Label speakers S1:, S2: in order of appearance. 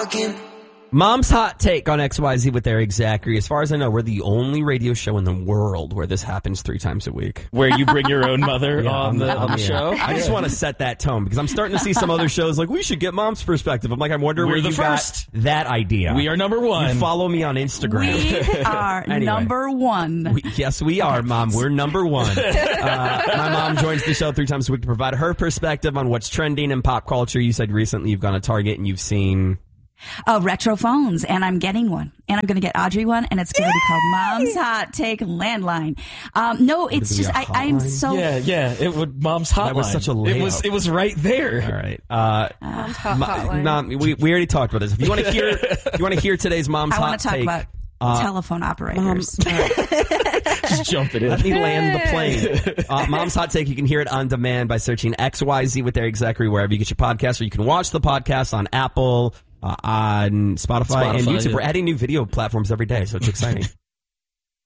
S1: talking.
S2: Mom's Hot Take on XYZ with Eric Zachary. As far as I know, we're the only radio show in the world where this happens 3 times a week.
S3: Where you bring your own mother on the show?
S2: I just want to set that tone because I'm starting to see some other shows like, we should get Mom's perspective. I'm like, I'm wondering where you got that idea.
S3: We are number one.
S2: You follow me on Instagram.
S4: We are number one.
S2: Yes, we are, Mom. We're number one. My mom joins the show 3 times a week to provide her perspective on what's trending in pop culture. You said recently you've gone to Target and you've seen...
S4: retro phones, and I'm getting one. And I'm going to get Audrey one, and it's going to be called Mom's Hot Take Landline. No, it's just, I'm so...
S3: Yeah, it would, Mom's Hotline.
S2: That was such a layup.
S3: It was right there.
S2: All right.
S5: Mom's Hotline.
S2: Mom, we already talked about this. If you want to hear today's Mom's Hot Take...
S4: I want to talk about telephone operators.
S3: Just jump it in.
S2: Let me land the plane. Mom's Hot Take, you can hear it on demand by searching XYZ with Eric Zachary wherever you get your podcast, or you can watch the podcast on Apple, on Spotify and YouTube.
S3: Yeah.
S2: We're adding new video platforms every day, so it's exciting.